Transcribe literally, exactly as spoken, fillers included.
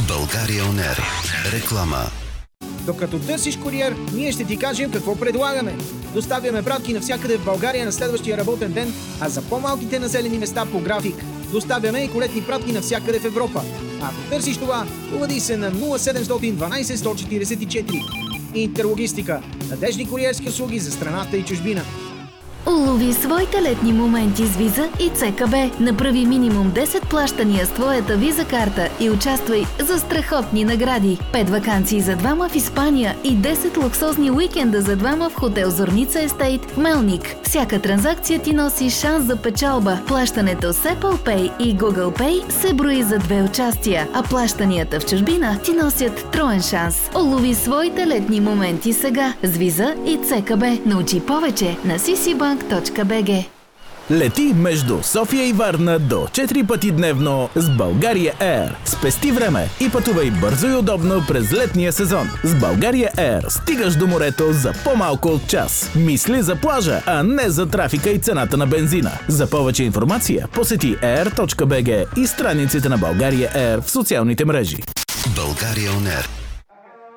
България On Air. Реклама. Докато търсиш куриер, ние ще ти кажем какво предлагаме. Доставяме пратки навсякъде в България на следващия работен ден, а за по-малките населени места по график. Доставяме и колетни пратки навсякъде в Европа. А ако търсиш това, обади се на нула седем едно две сто четиридесет и четири. Интерлогистика. Надежни куриерски услуги за страната и чужбина. Улови своите летни моменти с Виза и ЦКБ. Направи минимум десет плащания с твоята Виза карта и участвай за страхотни награди. пет ваканции за двама в Испания и десет луксозни уикенда за двама в хотел Зорница Естейт в Мелник. Всяка транзакция ти носи шанс за печалба. Плащането с Apple Pay и Google Pay се брои за две участия, а плащанията в чужбина ти носят троен шанс. Улови своите летни моменти сега с Виза и ЦКБ. Научи повече на си си банк точка би джи. Лети между София и Варна до четири пъти дневно с България Air. Спести време и пътувай бързо и удобно през летния сезон. С България Air стигаш до морето за по-малко от час. Мисли за плажа, а не за трафика и цената на бензина. За повече информация посети air точка би джи и страниците на България Air в социалните мрежи. България On Air.